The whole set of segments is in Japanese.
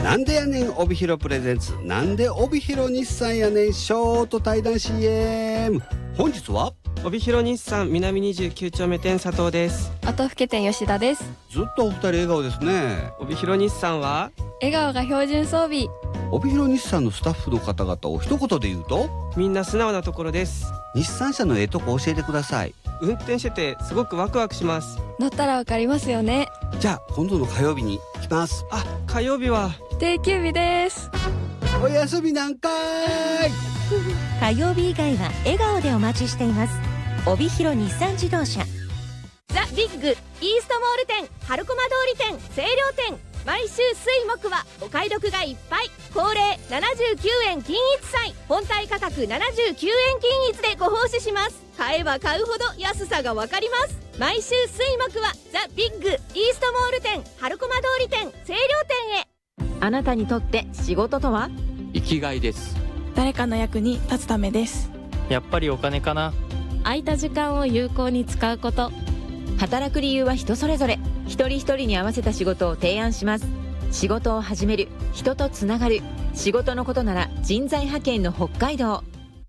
なんでやねん帯広プレゼンツ、なんで帯広日産やねんショート対談 CM。 本日は帯広日産南29丁目店佐藤です。 後更店吉田です。 ずっとお二人笑顔ですね。 帯広日産は笑顔が標準装備。 帯広日産のスタッフの方々を一言で言うと、 みんな素直なところです。 日産車のええとこ教えてください。 運転しててすごくワクワクします。 乗ったらわかりますよね。 じゃあ今度の火曜日に来ます。 あ、火曜日は定休日です。 お休みなんかーい。 火曜日以外は笑顔でお待ちしています。帯広日産自動車。 ザ・ビッグイーストモール店、春駒通り店、清涼店、毎週水木はお買い得がいっぱい。恒例79円均一祭、本体価格79円均一でご奉仕します。買えば買うほど安さがわかります。毎週水木はザ・ビッグイーストモール店、春駒通り店、清涼店へ。 あなたにとって仕事とは？ 生きがいです。 誰かの役に立つためです。 やっぱりお金かな。 空いた時間を有効に使うこと。 働く理由は人それぞれ、一人一人に合わせた仕事を提案します。仕事を始める、人とつながる、仕事のことなら人材派遣の北海道。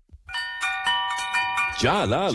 じゃあな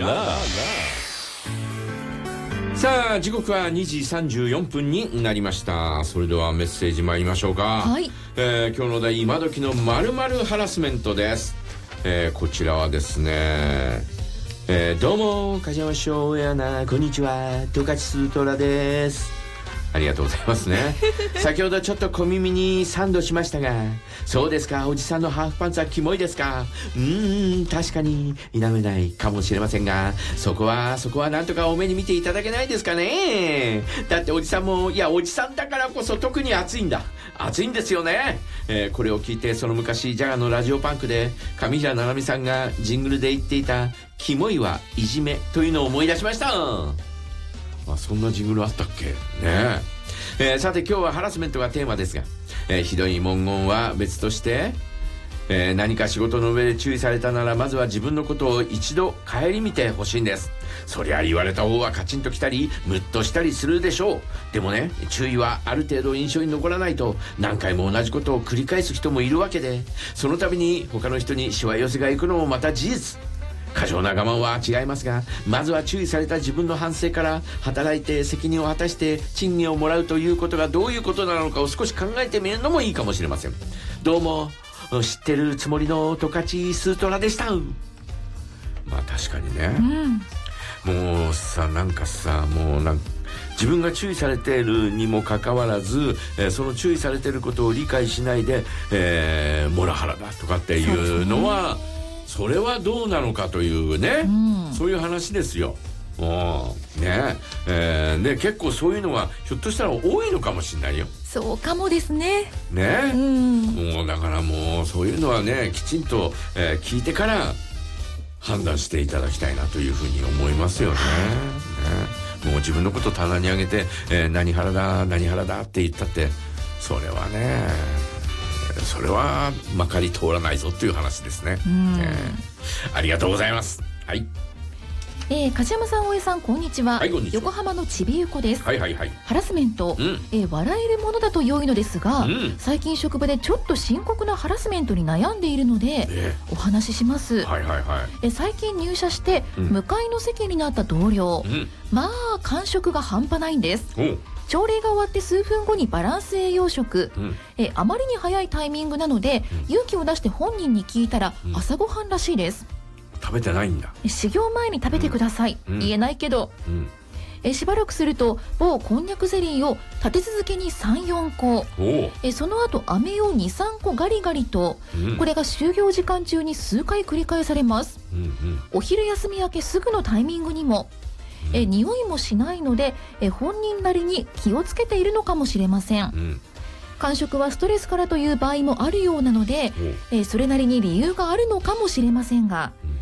さあ、時刻は2時34分になりました。それではメッセージ参りましょうか。 はい。 今日の題、今時の〇〇ハラスメントです。こちらはですね、どうも梶山師匠やな、こんにちは、十勝スートラです。ありがとうございますね。先ほどちょっと小耳にサンドしましたが、そうですか、おじさんのハーフパンツはキモいですか。確かに否めないかもしれませんが、そこはなんとかお目に見ていただけないですかね。だっておじさんも、いやおじさんだからこそ特に熱いんですよね。これを聞いて、その昔ジャガのラジオパンクで上平七海さんがジングルで言っていたキモいはいじめというのを思い出しました。そんなジングルあったっけね。さて今日はハラスメントがテーマですが、ひどい文言は別として、何か仕事の上で注意されたなら、まずは自分のことを一度顧みてほしいんです。そりゃ言われた方はカチンときたりムッとしたりするでしょう。でもね、注意はある程度印象に残らないと、何回も同じことを繰り返す人もいるわけで、その度に他の人にしわ寄せがいくのもまた事実。過剰な我慢は違いますが、まずは注意された自分の反省から、働いて責任を果たして賃金をもらうということがどういうことなのかを少し考えてみるのもいいかもしれません。どうも知ってるつもりの十勝スートラでした。確かにね、もうさ、なんかさ、もう自分が注意されているにもかかわらず、その注意されていることを理解しないで、モラハラだとかっていうのは、それはどうなのかというね、そういう話ですよ。ね、結構そういうのがひょっとしたら多いのかもしれないよ。 そうかもですね。 ね、もうだからもうそういうのはね、きちんと、聞いてから判断していただきたいなというふうに思いますよね。もう自分のことを棚に上げて、何腹だって言ったって、それはね、それはまかり通らないぞという話ですね。ありがとうございます。はい。 梶山さん、大江さん、こんにちは。横浜のちびゆこです。ハラスメント、笑えるものだと良いのですが、最近職場でちょっと深刻なハラスメントに悩んでいるので、お話しします。最近入社して向かいの席になった同僚、まあ感触が半端ないんです。朝礼が終わって数分後にバランス栄養食、あまりに早いタイミングなので勇気を出して本人に聞いたら、朝ごはんらしいです。 食べてないんだ。 始業前に食べてください、言えないけど、しばらくすると某こんにゃくゼリーを立て続けに 3,4 個、その後飴を 2,3 個ガリガリと、これが就業時間中に数回繰り返されます。お昼休み明けすぐのタイミングにも、匂いもしないので、本人なりに気をつけているのかもしれません。間食はストレスからという場合もあるようなので、それなりに理由があるのかもしれませんが、